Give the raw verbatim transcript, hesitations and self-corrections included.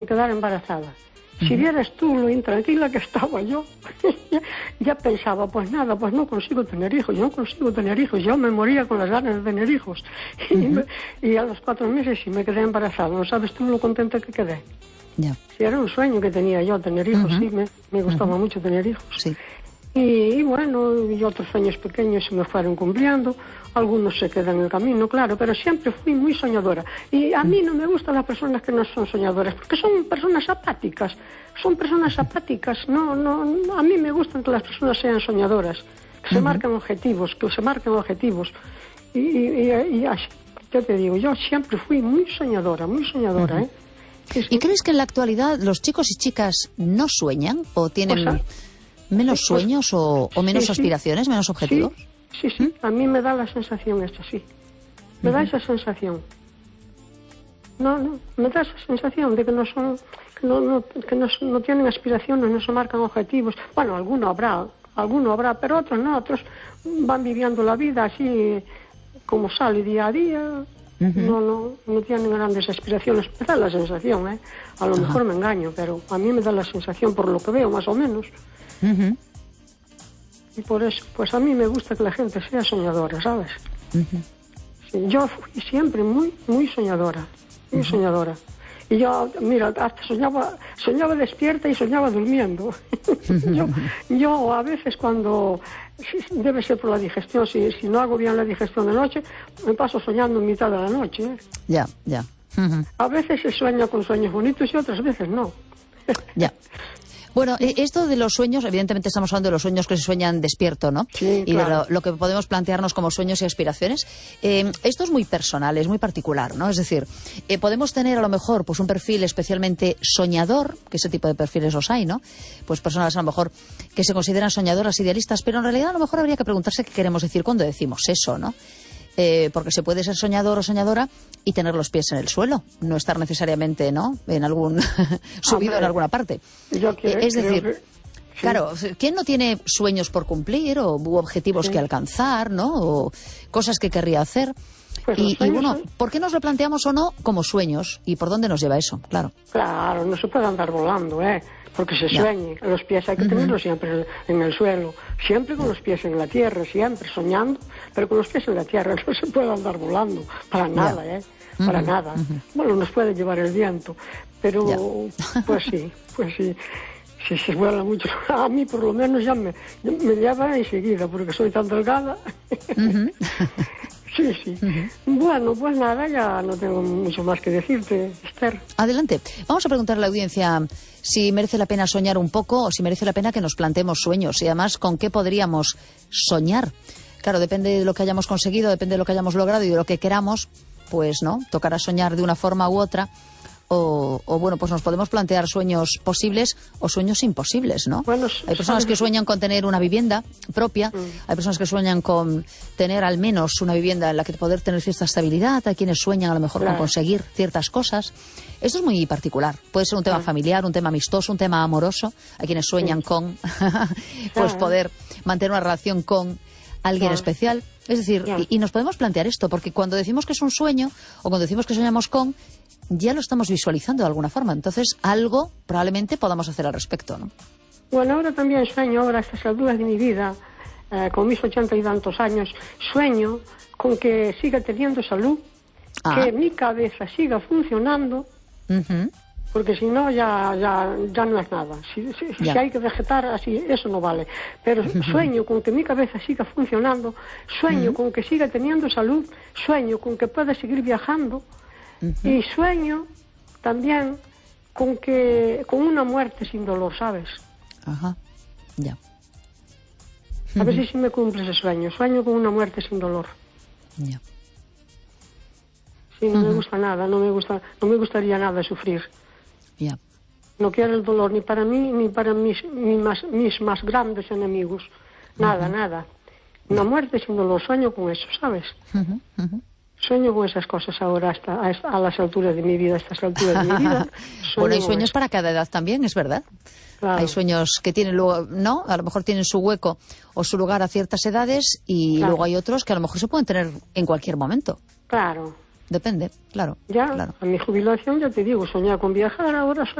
quedar embarazada. Si vieras tú lo intranquila que estaba yo, ya, ya pensaba, pues nada, pues no consigo tener hijos, yo no consigo tener hijos, yo me moría con las ganas de tener hijos. Y, uh-huh. me, y a los cuatro meses sí me quedé embarazada, ¿no sabes tú lo contenta que quedé? Ya. Sí, era un sueño que tenía yo, tener hijos, uh-huh. sí, me, me gustaba uh-huh. mucho tener hijos. Sí. Y, y bueno, y otros sueños pequeños se me fueron cumpliendo, algunos se quedan en el camino, claro, pero siempre fui muy soñadora. Y a mí no me gustan las personas que no son soñadoras, porque son personas apáticas, son personas apáticas, no, no, no a mí me gustan que las personas sean soñadoras, que se uh-huh. marquen objetivos, que se marquen objetivos. Y, y, y, y así, ya te digo, yo siempre fui muy soñadora, muy soñadora, uh-huh. ¿eh? Sí, sí. ¿Y crees que en la actualidad los chicos y chicas no sueñan o tienen... Pues, ¿menos sueños o, o menos sí, aspiraciones, sí. menos objetivos? Sí, sí, sí. ¿Mm? A mí me da la sensación esta, sí. Me uh-huh. da esa sensación. No, no, me da esa sensación de que no son, que no, no, que no, no tienen aspiraciones, no se marcan objetivos. Bueno, alguno habrá, alguno habrá, pero otros no, otros van viviendo la vida así como sale día a día. Uh-huh. No, no, no tienen grandes aspiraciones. Me da la sensación, ¿eh? A lo uh-huh. mejor me engaño, pero a mí me da la sensación por lo que veo, más o menos. Uh-huh. Y por eso, pues a mí me gusta que la gente sea soñadora, ¿sabes? Uh-huh. Sí, yo fui siempre muy, muy soñadora, muy uh-huh. soñadora. Y yo, mira, hasta soñaba, soñaba despierta y soñaba durmiendo. Uh-huh. yo, yo a veces cuando, debe ser por la digestión, si, si no hago bien la digestión de noche, me paso soñando en mitad de la noche. ¿eh? Ya, ya. Uh-huh. A veces se sueña con sueños bonitos y otras veces no. Ya. Bueno, esto de los sueños, evidentemente estamos hablando de los sueños que se sueñan despierto, ¿no? Sí, y claro. de lo, lo que podemos plantearnos como sueños y aspiraciones. Eh, esto es muy personal, es muy particular, ¿no? Es decir, eh, podemos tener a lo mejor pues un perfil especialmente soñador, que ese tipo de perfiles los hay, ¿no? Pues personas a lo mejor que se consideran soñadoras, idealistas, pero en realidad a lo mejor habría que preguntarse qué queremos decir cuando decimos eso, ¿no? Eh, porque se puede ser soñador o soñadora y tener los pies en el suelo, no estar necesariamente, ¿no?, en algún subido en alguna parte. Yo quiero, eh, es decir, que, sí. claro, ¿quién no tiene sueños por cumplir o u objetivos sí. que alcanzar, ¿no?, o cosas que querría hacer? Pues y, y bueno, son... ¿por qué nos lo planteamos o no como sueños? ¿Y por dónde nos lleva eso? Claro. Claro, no se puede andar volando, ¿eh? Porque se sueñe. Ya. Los pies hay que tenerlos uh-huh. siempre en el suelo. Siempre con los pies en la tierra, siempre soñando, pero con los pies en la tierra. No se puede andar volando. Para nada, ¿eh? Uh-huh. Para nada. Uh-huh. Bueno, nos puede llevar el viento. Pero, ya. pues sí, pues sí. Si se vuela mucho, a mí por lo menos ya me, me lleva enseguida, porque soy tan delgada. Uh-huh. Sí, sí. Uh-huh. Bueno, pues nada, ya no tengo mucho más que decirte, Esther. Adelante. Vamos a preguntar a la audiencia si merece la pena soñar un poco o si merece la pena que nos planteemos sueños y además con qué podríamos soñar. Claro, depende de lo que hayamos conseguido, depende de lo que hayamos logrado y de lo que queramos, pues no, tocará soñar de una forma u otra. O, o bueno, pues nos podemos plantear sueños posibles o sueños imposibles, ¿no? Bueno, hay personas que sueñan con tener una vivienda propia, mm. hay personas que sueñan con tener al menos una vivienda en la que poder tener cierta estabilidad, hay quienes sueñan a lo mejor claro. con conseguir ciertas cosas. Esto es muy particular, puede ser un tema claro. familiar, un tema amistoso, un tema amoroso, hay quienes sueñan sí. con pues claro. poder mantener una relación con alguien claro. especial. Es decir, y, y nos podemos plantear esto, porque cuando decimos que es un sueño o cuando decimos que soñamos con, ya lo estamos visualizando de alguna forma. Entonces, algo probablemente podamos hacer al respecto, ¿no? Bueno, ahora también sueño, ahora a estas alturas de mi vida, eh, con mis ochenta y tantos años, sueño con que siga teniendo salud, ah. que mi cabeza siga funcionando, uh-huh. porque si no ya, ya, ya no es nada. Si, si, si hay que vegetar así, eso no vale. Pero uh-huh. sueño con que mi cabeza siga funcionando, sueño uh-huh. con que siga teniendo salud, sueño con que pueda seguir viajando, uh-huh. y sueño también con que con una muerte sin dolor, ¿sabes? Ajá, ya. A ver uh-huh. si me cumple ese sueño. Sueño con una muerte sin dolor. Ya. Sí, no uh-huh. me gusta nada, no me gusta, no me gustaría nada sufrir. Ya. No quiero el dolor ni para mí ni para mis, mis, más, mis más grandes enemigos. Nada, uh-huh. nada. Una muerte sin dolor, sueño con eso, ¿sabes? Uh-huh. Uh-huh. Sueño con esas cosas ahora, hasta a, a las alturas de mi vida, a estas alturas de mi vida. Bueno, hay sueños para cada edad también, es verdad. Claro. Hay sueños que tienen luego, ¿no? A lo mejor tienen su hueco o su lugar a ciertas edades y claro. luego hay otros que a lo mejor se pueden tener en cualquier momento. Claro. Depende, claro. Ya, claro. a mi jubilación ya te digo, soñaba con viajar, ahora